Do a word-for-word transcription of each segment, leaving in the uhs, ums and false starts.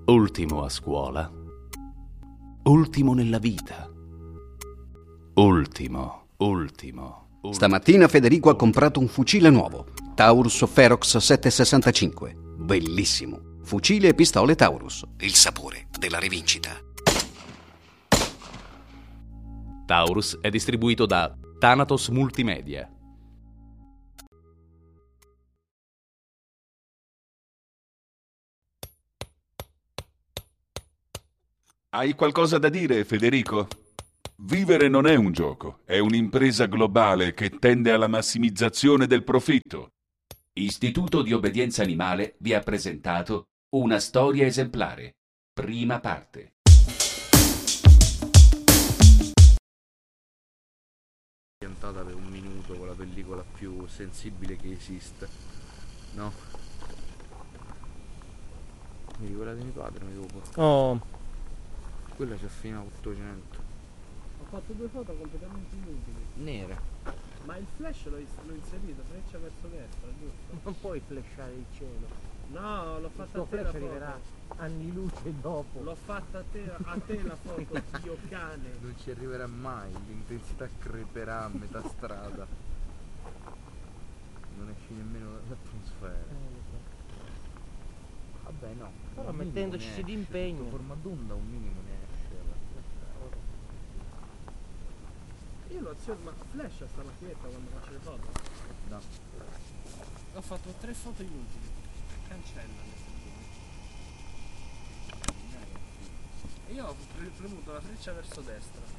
Ultimo a scuola. Ultimo nella vita. Ultimo, ultimo. ultimo. Stamattina Federico ha comprato un fucile nuovo, Taurus Ferox settecentosessantacinque. Bellissimo. Fucile e pistole Taurus. Il sapore della rivincita. Taurus è distribuito da Thanatos Multimedia. Hai qualcosa da dire, Federico? Vivere non è un gioco, è un'impresa globale che tende alla massimizzazione del profitto. Istituto di Obbedienza Animale vi ha presentato Una storia esemplare. Prima parte. Piantata per un minuto con la pellicola più sensibile che esiste, no? Vedi quella di mio padre mi devo portare. Oh, Quella c'è fino a ottocento. ho fatto due foto completamente inutili. Nere. Ma il flash l'ho, l'ho inserito, freccia verso destra, giusto? Non puoi flashare il cielo. No, l'ho Il fatta tuo a te la flash foto. arriverà anni luce dopo. L'ho fatta a te, a te la foto, zio cane. Non ci arriverà mai, l'intensità creperà a metà strada. Non esci nemmeno dall'atmosfera. Eh, lo so. Vabbè no. Però un minimo mettendoci ne di esce, impegno. sotto forma d'onda un minimo ne esce all'atmosfera. Io lo aziono, ma flash sta macchinetta quando faccio le foto. No. Ho fatto tre foto inutili. Cancella le foto. E io ho pre- premuto la freccia verso destra.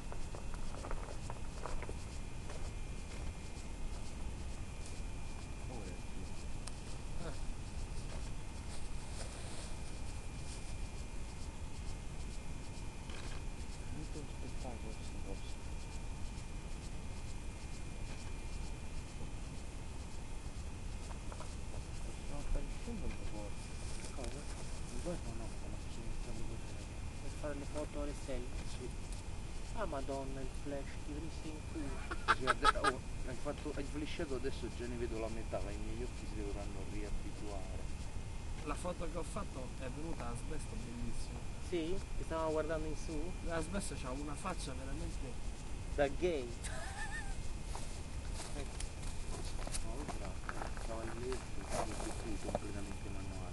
Per fare le foto alle stelle? Sì. Ah madonna, il flash, ti vriste in culo. Così ade- oh, hai, fatto, hai flashato, adesso già ne vedo la metà, i miei occhi si dovranno riabituare. La foto che ho fatto è venuta a Asbesto bellissima. Sì? Ti stavamo guardando in su? Asbesto c'ha una faccia veramente. Da gay. No, bravo, cavaliere, tutti completamente manuali.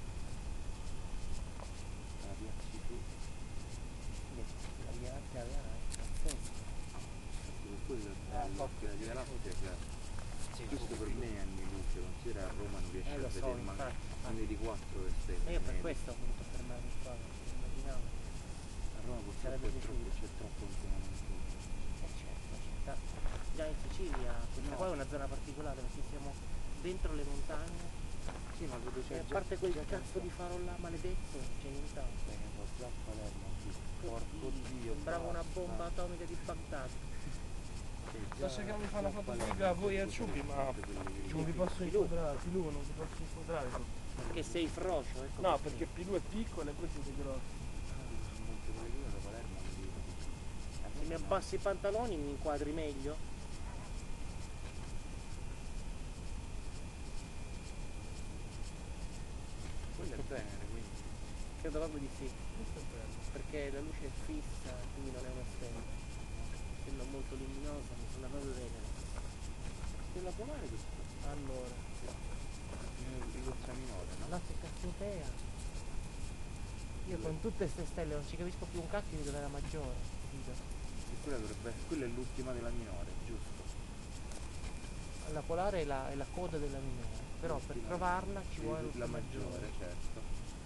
La piazzi tu, La mia arte aveva pazzesca. per quello è bello, che la galassia, cioè, Sì, questo per me è anni luce, considera a Roma non riesce Eh, a lo so, vedere, ma infatti, infatti. ne vedi quattro le stelle. E io per ne vedi. questo ho voluto fermarmi qua, perché immaginavo. A Roma purtroppo sarebbe è troppo, piaciuto. c'è troppo inquinamento. Eh certo, la città. Già in Sicilia, questa No. qua è una zona particolare perché siamo dentro le montagne Sì, ma vedo e c'è a già, parte quel già cazzo di faro là maledetto non c'è nient'altro. Bene, so già a Palermo, sì. Porco Dio, Sembrava una basta. bomba atomica di Baghdad. Sì, Sto già- cercando di fare una già a foto Palermo figa a voi e a tutte Ciupi, quelle- ma tutte quelle che non vi vedi. posso Pilù. inquadrare, Pilù non vi posso inquadrare. Perché sei frocio, ecco. No, perché Pilù è piccolo e voi siete grossi. Molte quelle che da Palermo mi dico. Se mi abbassi i pantaloni mi inquadri meglio? Quello è Venere, quindi. Credo proprio di sì, Questo è bello. perché la luce è fissa, quindi non è una stella. Sembra molto luminosa, mi sembra proprio Venere. Stella polare che Allora, Rigozza minore, no? la Cassiopea. Io con tutte queste stelle non ci capisco più un cacchio di dove è la maggiore, capito? E quella dovrebbe quella è l'ultima della minore, giusto? La polare è la, è la coda della minore, però per L'ultima- trovarla ci sì, vuole la l'ultima maggiore, certo.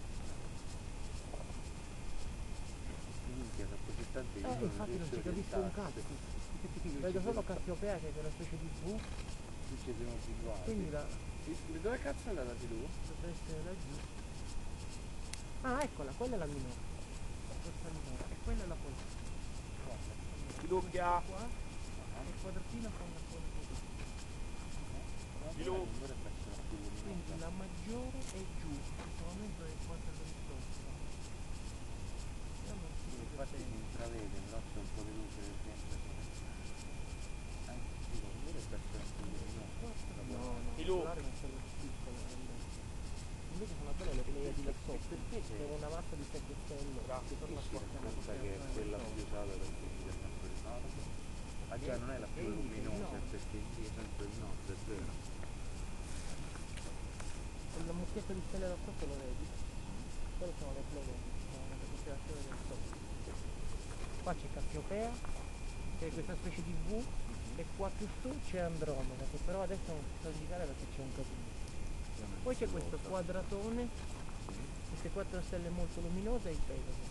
Minchia, sono così tante Eh, minore, infatti non ci capisco un cazzo. Vedo solo Cassiopea che è una specie di V, Qui ci siamo abituati. quindi la, Sì, dove cazzo è andata di lui? dovrebbe essere laggiù. Ah, eccola, quella è la minore. Questa è la minore, e quella è la polare. Pilù che ha. Qua, e il quadratino con la coda così. Di lui? Non dovrebbe essere la più luminosa. Quindi la maggiore è giù, in questo momento è quattro l'orizzonte. Io non si vede Infatti si bene. intravede, però c'è un po' di luce del centro. Eh, dico, non dovrebbe essere la più luminosa. No, no, Pilù. la polare non sono più piccole. Invece sono belle le Pleiadi là sotto, perché c'è una massa di sette Che torna chi si qua, rende conto che è quella più usata perché indica sempre il nord? Ah già, non è la più luminosa perché indica sempre il nord, è vero. Quella mucchietta di stelle da sotto lo vedi? Quelle sono le Pleiadi, sono le costellazioni del Sole. Qua c'è Cassiopea, che è questa specie di V, e qua più su c'è Andromeda, che però adesso non si sa indicare perché c'è un casino. Poi c'è questo quadratone, queste quattro stelle molto luminose e il Pegaso,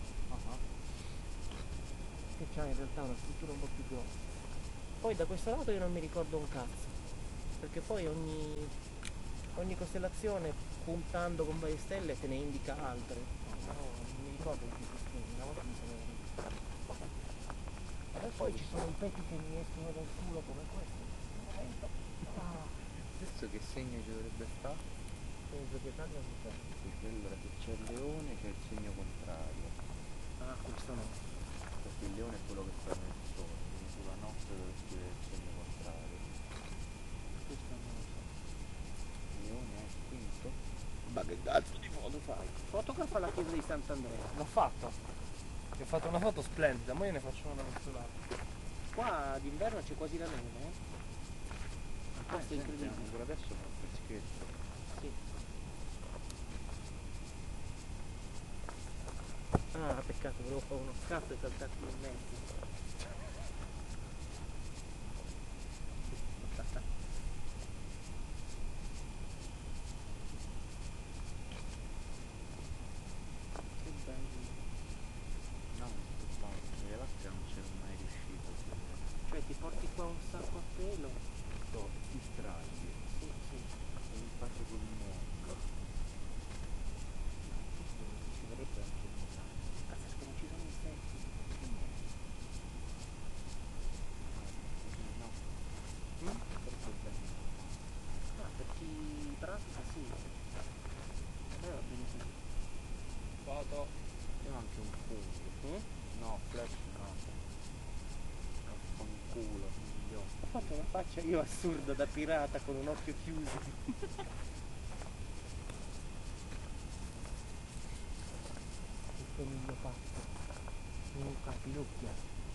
che c'ha in realtà una struttura un po' più grossa. Poi da questo lato io non mi ricordo un cazzo, perché poi ogni, ogni costellazione, puntando con varie stelle, te ne indica altre. No, non mi ricordo di più stelle, una volta mi sapevo. E poi ci sono i peti che mi escono dal culo come questo. Ah, Adesso che segno ci dovrebbe stare? penso che salga su te. Perché allora se c'è il leone c'è il segno contrario. Ah, questo no. Perché il leone è quello che sta nel sole, quindi sulla notte dovresti vedere il segno contrario. Questo non lo so. Il leone è il quinto? Ma che cazzo di foto fai? Fotografa la chiesa di Sant'Andrea. L'ho fatto. Ti ho fatto una foto splendida, ma io ne faccio una verso l'altro. Qua d'inverno c'è quasi la neve, eh? Un posto incredibile. Ancora adesso fa freschetto. Sì. Ah, peccato, volevo fare uno scatto e saltarti in mezzo. Che bello. No, non sto sbagliando, perché l'altra non c'è mai riuscito a vedere. Cioè ti porti qua un sacco a pelo? No, ti stragli. Sì, sì. E il pace col mondo. Ci vorrebbe anche il messaggio. Pazzesco, non ci sono insetti. No, Mm? troppo bene. Ah, per chi pratica sì. A me va bene così. Foto. Io ho anche un fungo. Mm? No, flash no. Fanculo, io. Ho fatto una faccia io assurda da pirata con un occhio chiuso. Il coniglio pazzo. Luca, Pinocchio.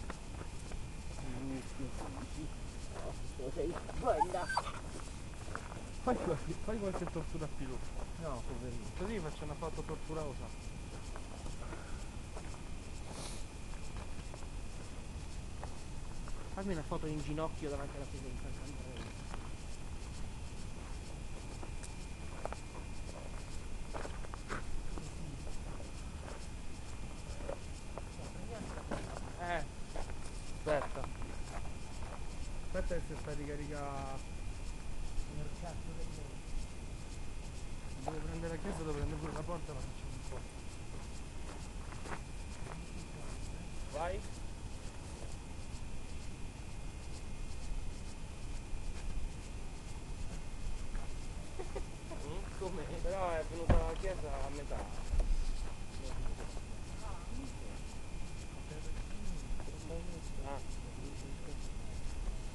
Lo sei bella. Fai, qualche- fai qualche tortura a Pilocchio. No, poverino. Così faccio una foto torturosa. Fammi una foto in ginocchio davanti alla chiesa di Sant'Andrea. Eh. Aspetta. Aspetta che si sta ricaricando. Nel cazzo del mondo. Devo prendere la chiesa, devo prendere pure la porta, la facciamo un po'. Vai. Come? Però è venuta la chiesa a metà. Ah.